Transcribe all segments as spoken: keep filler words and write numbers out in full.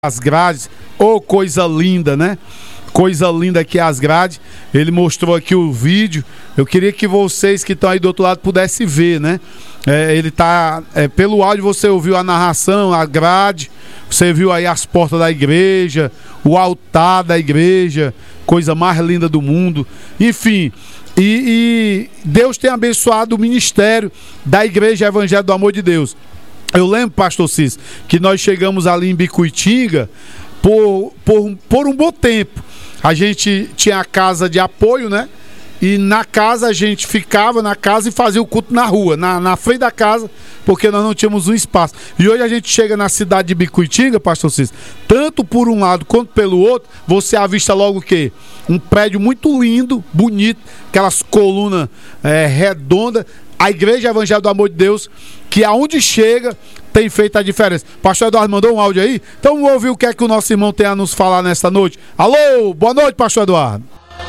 as grades, ô oh, coisa linda, né? Coisa linda que é as grades. Ele mostrou aqui o vídeo. Eu queria que vocês que estão aí do outro lado pudessem ver, né? É, ele tá, é, pelo áudio você ouviu a narração, a grade, você viu aí as portas da igreja, o altar da igreja, coisa mais linda do mundo. Enfim, e, e Deus tem abençoado o ministério da Igreja Evangelho do Amor de Deus. Eu lembro, pastor Cis, que nós chegamos ali em Bicuitinga por, por, por um bom tempo. A gente tinha a casa de apoio, né? E na casa a gente ficava na casa e fazia o culto na rua, na, na frente da casa, porque nós não tínhamos um espaço. E hoje a gente chega na cidade de Bicuitinga, pastor Cis, tanto por um lado quanto pelo outro, você avista logo o quê? Um prédio muito lindo, bonito, aquelas colunas é, redondas. A Igreja Evangelho do Amor de Deus, que aonde chega, tem feito a diferença. Pastor Eduardo mandou um áudio aí? Então vamos ouvir o que é que o nosso irmão tem a nos falar nesta noite. Alô, boa noite, pastor Eduardo.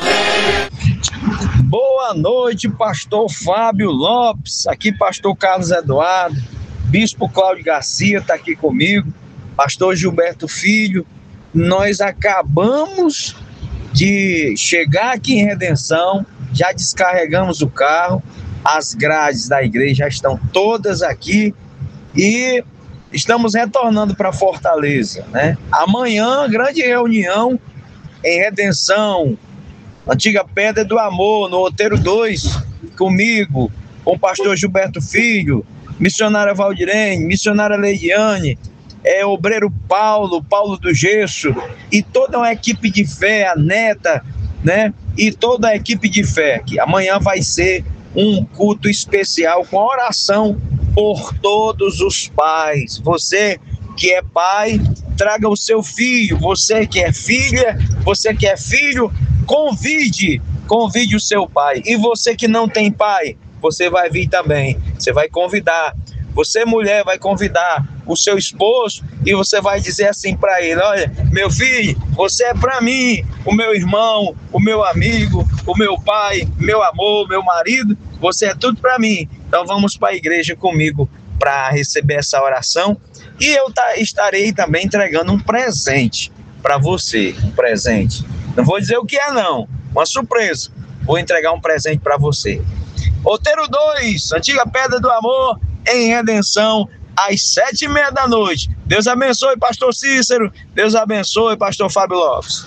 Boa noite, pastor Fábio Lopes, aqui pastor Carlos Eduardo, bispo Cláudio Garcia está aqui comigo, pastor Gilberto Filho. Nós acabamos de chegar aqui em Redenção, já descarregamos o carro, as grades da igreja já estão todas aqui e estamos retornando para Fortaleza, né? Amanhã, grande reunião em Redenção, Antiga Pedra do Amor, no Outeiro dois, comigo, com o pastor Gilberto Filho, missionária Valdirene, missionária Leidiane, é, obreiro Paulo, Paulo do Gesso, e toda uma equipe de fé, a Neta, né? E toda a equipe de fé, que amanhã vai ser um culto especial com oração por todos os pais. Você que é pai, traga o seu filho. Você que é filha, você que é filho, convide, convide o seu pai. E você que não tem pai, você vai vir também. Você vai convidar. Você, mulher, vai convidar o seu esposo e você vai dizer assim para ele: olha, meu filho, você é para mim, o meu irmão, o meu amigo, o meu pai, meu amor, meu marido, você é tudo para mim. Então vamos para a igreja comigo para receber essa oração. E eu tá, estarei também entregando um presente para você, um presente. Não vou dizer o que é não, uma surpresa. Vou entregar um presente para você. Outeiro dois, Antiga Pedra do Amor, em Redenção, às sete e meia da noite. Deus abençoe, pastor Cícero. Deus abençoe, pastor Fábio Lopes.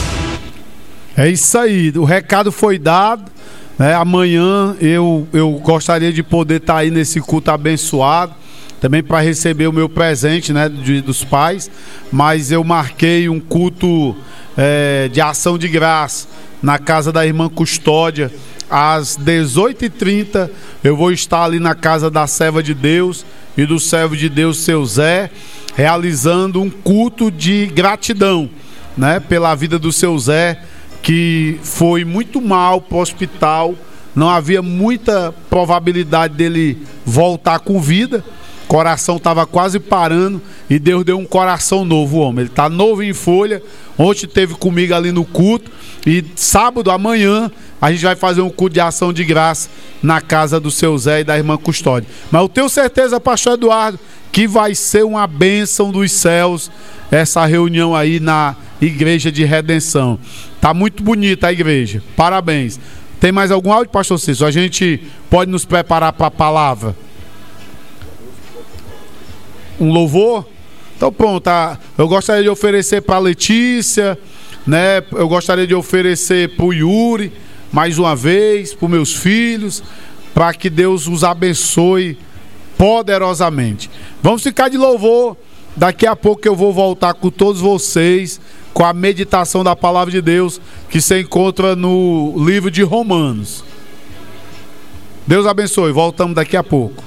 É isso aí, o recado foi dado, né? Amanhã eu, eu gostaria de poder estar aí nesse culto abençoado, também para receber o meu presente, né, de, dos pais, mas eu marquei um culto é, de ação de graça na casa da irmã Custódia, às dezoito e trinta. Eu vou estar ali na casa da serva de Deus e do servo de Deus, seu Zé, realizando um culto de gratidão, né, pela vida do seu Zé, que foi muito mal para o hospital. Não havia muita probabilidade dele voltar com vida. O coração estava quase parando e Deus deu um coração novo, homem. Ele está novo em folha. Ontem esteve comigo ali no culto e sábado, amanhã, a gente vai fazer um culto de ação de graça na casa do seu Zé e da irmã Custódia. Mas eu tenho certeza, pastor Eduardo, que vai ser uma bênção dos céus essa reunião aí na Igreja de Redenção. Tá muito bonita a igreja. Parabéns. Tem mais algum áudio, pastor Cícero? A gente pode nos preparar para a palavra? Um louvor? Então pronto, tá. Eu gostaria de oferecer para a Letícia, né? Eu gostaria de oferecer para o Yuri, mais uma vez, para os meus filhos, para que Deus os abençoe poderosamente. Vamos ficar de louvor. Daqui a pouco eu vou voltar com todos vocês com a meditação da palavra de Deus que se encontra no livro de Romanos. Deus abençoe. Voltamos daqui a pouco.